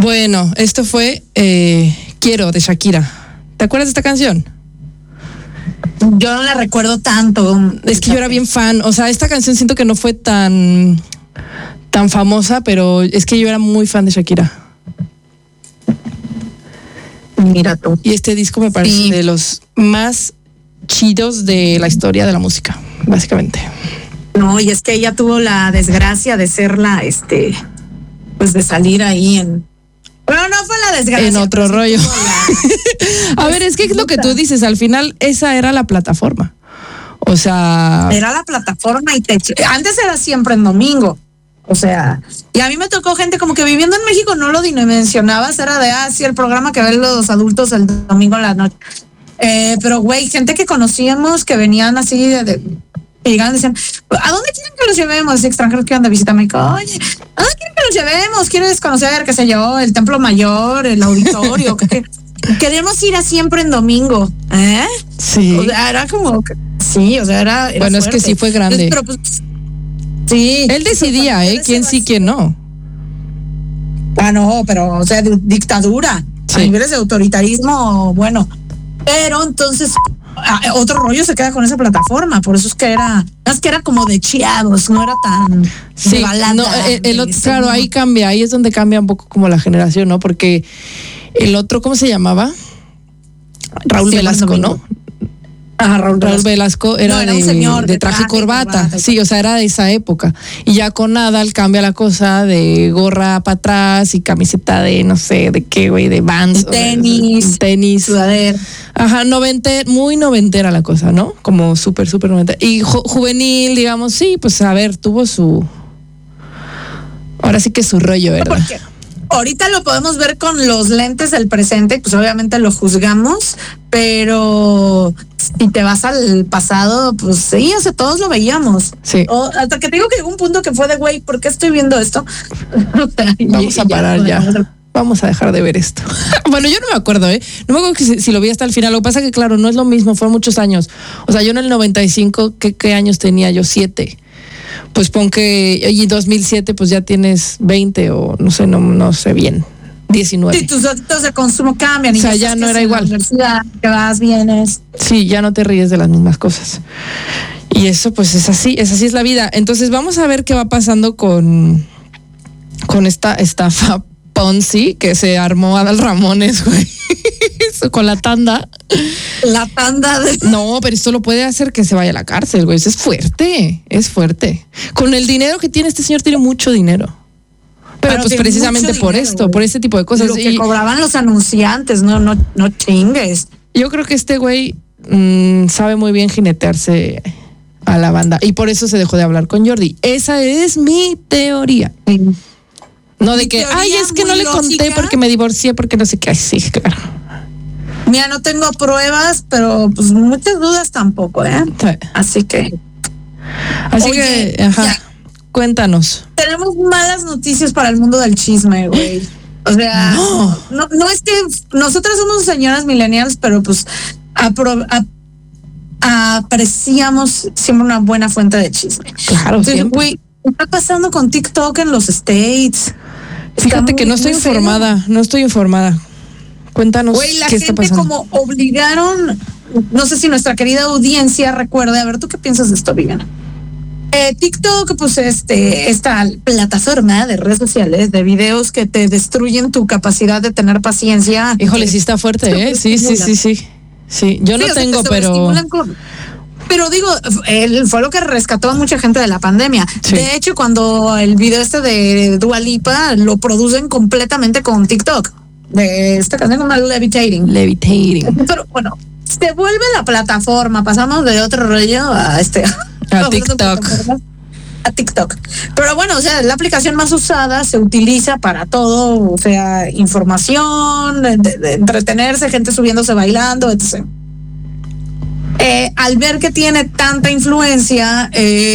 Bueno, esto fue Quiero de Shakira. ¿Te acuerdas de esta canción? Yo no la recuerdo tanto. Es que yo era bien fan. O sea, esta canción siento que no fue tan famosa, pero es que yo era muy fan de Shakira. Mira tú. Y este disco me parece de los más chidos de la historia de la música, básicamente. No, y es que ella tuvo la desgracia de ser pues de salir ahí en... Bueno, no fue la desgracia. En otro rollo. A ver, es que es lo que tú dices, al final esa era la plataforma. O sea... Era la plataforma y antes era siempre en domingo. O sea, y a mí me tocó gente como que viviendo en México no lo dimensionabas, era de, sí, el programa que ven los adultos el domingo en la noche. Pero, güey, gente que conocíamos que venían así que llegaban y decían, ¿a dónde quieren que los llevemos? Así, extranjeros que iban a visitar México. Oye, ¿a dónde quieren que los llevemos? ¿Quieres conocer, qué sé yo, el Templo Mayor, el auditorio? Queremos ir a siempre en domingo. Sí. O sea, era como... Sí, o sea, era bueno, fuerte. Es que sí fue grande. Entonces, pero pues, sí. Él decidía, quién sí, quién no. No, pero, o sea, dictadura. Sí. A niveles de autoritarismo, bueno. Pero entonces, otro rollo se queda con esa plataforma. Por eso es que era como de chiados, no era tan sí, balada. No, claro, ahí cambia, ahí es donde cambia un poco como la generación, ¿no? Porque el otro, ¿cómo se llamaba? Raúl Velasco, ¿no? Raúl Velasco era un señor de traje y corbata. Sí, o sea, era de esa época. Y ya con Nadal cambia la cosa de gorra para atrás y camiseta de no sé de qué, güey, de Vans. Tenis. Sudadera. Ajá, muy noventera la cosa, ¿no? Como súper noventera. Y juvenil, digamos, sí, pues a ver, tuvo ahora sí que su rollo, ¿verdad? ¿Por qué? Ahorita lo podemos ver con los lentes del presente, pues obviamente lo juzgamos, pero si te vas al pasado, pues sí, o sea, todos lo veíamos. Sí. Hasta que te digo que llegó un punto que fue de, güey, ¿por qué estoy viendo esto? Vamos a parar ya. Vamos a dejar de ver esto. Bueno, yo no me acuerdo, No me acuerdo si lo vi hasta el final. Lo que pasa que, claro, no es lo mismo, fueron muchos años. O sea, yo en el 95, ¿qué años tenía yo? 7. Pues pon que en 2007 pues ya tienes 20 o no sé bien, 19. Sí, tus hábitos de consumo cambian. O sea, ya no era igual. En la universidad, que vas, vienes. Sí, ya no te ríes de las mismas cosas. Y eso pues es así es la vida. Entonces vamos a ver qué va pasando con esta estafa Ponzi que se armó Adal Ramones, güey. Con la tanda. La tanda de... No, pero esto lo puede hacer que se vaya a la cárcel, güey. Eso es fuerte. Con el dinero que tiene este señor, tiene mucho dinero. Pero pues precisamente por dinero, esto, güey. Por este tipo de cosas. Lo que cobraban los anunciantes, no chingues. Yo creo que este güey sabe muy bien jinetearse a la banda. Y por eso se dejó de hablar con Jordi. Esa es mi teoría. Sí. No de que, es que no le conté porque me divorcié, porque no sé qué. Ay, sí, claro. Mira, no tengo pruebas, pero pues muchas dudas tampoco, Sí. Así que, ajá. Ya. Cuéntanos. Tenemos malas noticias para el mundo del chisme, güey. O sea, no es que nosotras somos señoras millennials, pero pues apreciamos siempre una buena fuente de chisme. Claro, entonces, güey, ¿qué está pasando con TikTok en los States? Fíjate que no estoy informada. Cuéntanos. Güey, la qué gente está pasando. Como obligaron, no sé si nuestra querida audiencia recuerde, a ver, ¿tú qué piensas de esto, Viviana? TikTok, pues esta plataforma de redes sociales, de videos que te destruyen tu capacidad de tener paciencia. Híjole, sí está fuerte, Sí, yo no tengo, pero... Pero digo, fue lo que rescató a mucha gente de la pandemia. Sí. De hecho, cuando el video de Dua Lipa lo producen completamente con TikTok. De esta canción como Levitating. Pero bueno, se vuelve la plataforma. Pasamos de otro rollo a TikTok. A TikTok. Pero bueno, o sea, la aplicación más usada se utiliza para todo, o sea, información, de entretenerse, gente subiéndose bailando, etc. Al ver que tiene tanta influencia,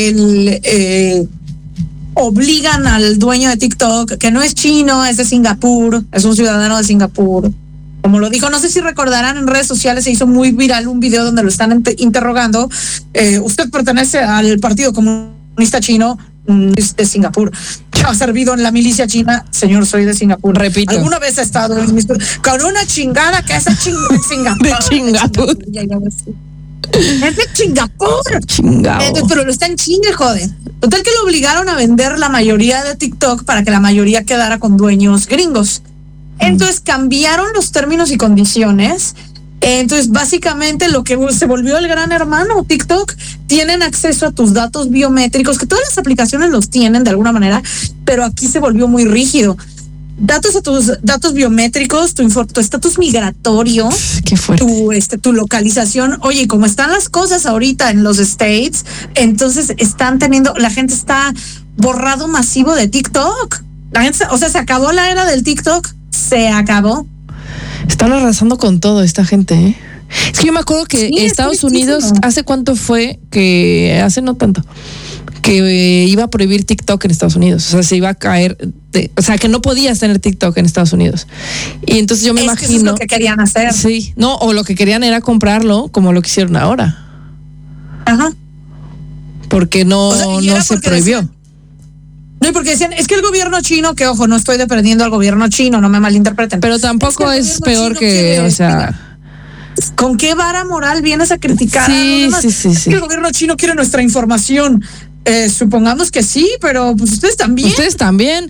obligan al dueño de TikTok, que no es chino, es de Singapur, es un ciudadano de Singapur. Como lo dijo, no sé si recordarán, en redes sociales se hizo muy viral un video donde lo están interrogando. ¿Usted pertenece al Partido Comunista Chino de Singapur? ha servido en la milicia china. Señor, soy de Singapur. Repito. ¿Alguna vez ha estado con una chingada que es de Singapur? De Singapur. Es de Singapur. Chingado. Pero lo está en China, joder. Total que lo obligaron a vender la mayoría de TikTok para que la mayoría quedara con dueños gringos. Entonces cambiaron los términos y condiciones. Entonces, básicamente lo que se volvió el gran hermano, TikTok, tienen acceso a tus datos biométricos, que todas las aplicaciones los tienen de alguna manera, pero aquí se volvió muy rígido. Datos a tus datos biométricos, tu estatus migratorio, qué fuerte. Tu localización. Oye, como están las cosas ahorita en los States, entonces la gente está borrado masivo de TikTok. La gente, o sea, se acabó la era del TikTok, se acabó. Están arrasando con todo esta gente, ¿eh? Es que yo me acuerdo que sí, Estados Unidos, ¿hace cuánto fue? Que hace no tanto, que iba a prohibir TikTok en Estados Unidos. O sea, se iba a caer, o sea, que no podías tener TikTok en Estados Unidos. Y entonces yo me imagino. Que eso es lo que querían hacer. Sí, no, o lo que querían era comprarlo como lo que hicieron ahora. Ajá. Porque no se prohibió. No, y porque decían, es que el gobierno chino, que ojo, no estoy defendiendo al gobierno chino, no me malinterpreten. Pero tampoco es peor que, o sea... ¿Con qué vara moral vienes a criticar? Sí. Que el gobierno chino quiere nuestra información. Supongamos que sí, pero pues ustedes también. Ustedes también.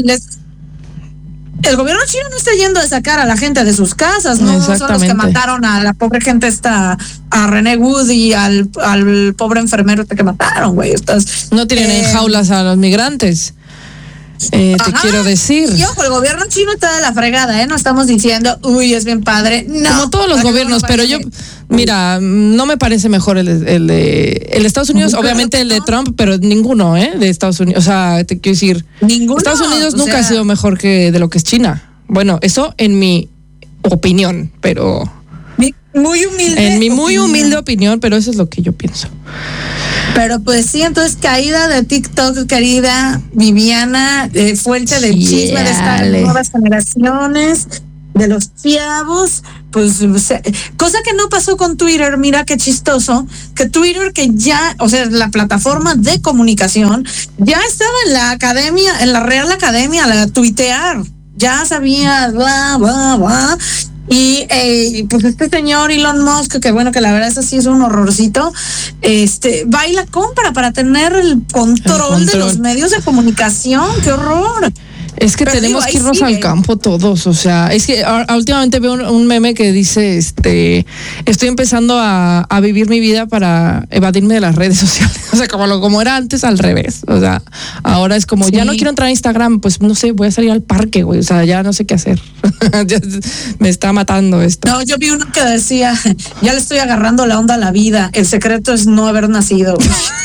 El gobierno chino no está yendo a sacar a la gente de sus casas, ¿no? Son los que mataron a la pobre gente a René Wood y al pobre enfermero que mataron, güey. No tienen en jaulas a los migrantes. Te quiero decir. Y ojo, el gobierno chino está de la fregada, ¿eh? No estamos diciendo, uy, es bien padre. No. Como todos los gobiernos, pero yo, mira, no me parece mejor el de Estados Unidos, obviamente el de Trump, pero ninguno, de Estados Unidos. O sea, te quiero decir, ninguno. Estados Unidos nunca ha sido mejor que de lo que es China. Bueno, eso en mi opinión, pero... En mi muy humilde opinión, pero eso es lo que yo pienso. Pero pues sí, entonces caída de TikTok, querida Viviana, fuente de chisme de estas nuevas generaciones, de los chavos, pues cosa que no pasó con Twitter. Mira qué chistoso, que Twitter, que ya, o sea, la plataforma de comunicación, ya estaba en la academia, en la Real Academia, la tuitear, ya sabía, bla, bla, bla. Y pues este señor Elon Musk, que bueno, que la verdad es así, es un horrorcito, va y la compra para tener el control de los medios de comunicación. ¡Qué horror! Es que tenemos que irnos al campo todos, o sea, es que últimamente veo un meme que dice, estoy empezando a vivir mi vida para evadirme de las redes sociales, o sea, como era antes, al revés, o sea, ahora es como, ya no quiero entrar a Instagram, pues no sé, voy a salir al parque, güey, o sea, ya no sé qué hacer, ya me está matando esto. No, yo vi uno que decía, ya le estoy agarrando la onda a la vida, el secreto es no haber nacido.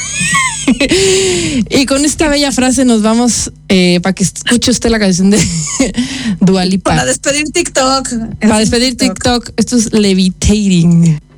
Y con esta bella frase nos vamos para que escuche usted la canción de Dua Lipa. Para despedir TikTok. Para despedir TikTok, esto es Levitating.